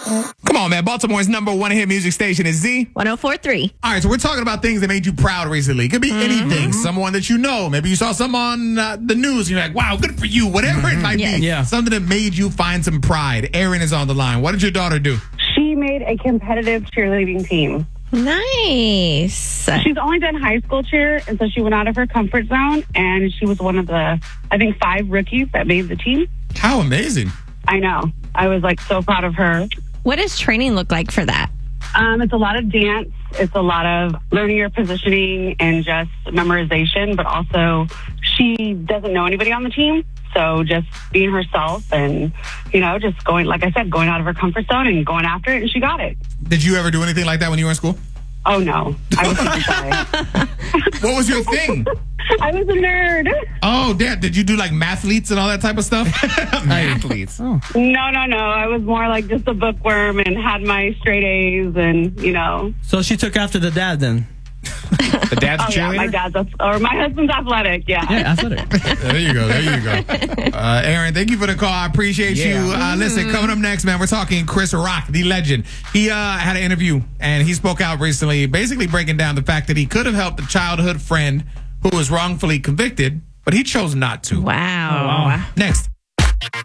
Come on, man. Baltimore's number one hit music station is Z. 104.3. All right, so we're talking about things that made you proud recently. It could be anything. Someone that you know. Maybe you saw some on the news and you're like, wow, good for you. Whatever it might be. Yeah. Something that made you find some pride. Aaron is on the line. What did your daughter do? She made a competitive cheerleading team. Nice. She's only done high school cheer, and so she went out of her comfort zone, and she was one of the, I think, 5 rookies that made the team. How amazing. I know. I was, so proud of her. What does training look like for that? It's a lot of dance. It's a lot of learning your positioning and just memorization, but also she doesn't know anybody on the team. So just being herself and, just going, like I said, going out of her comfort zone and going after it, and she got it. Did you ever do anything like that when you were in school? Oh, no. I was super shy. What was your thing? I was a nerd. Oh, Dad, did you do mathletes and all that type of stuff? Mathletes. Oh. No. I was more like just a bookworm and had my straight A's and, So she took after the dad then? The dad's Oh, yeah, my husband's athletic, yeah. Yeah, athletic. There you go. Aaron, thank you for the call. I appreciate you. Listen, coming up next, man, we're talking Chris Rock, the legend. He had an interview, and he spoke out recently, basically breaking down the fact that he could have helped a childhood friend who was wrongfully convicted, but he chose not to. Wow. Next.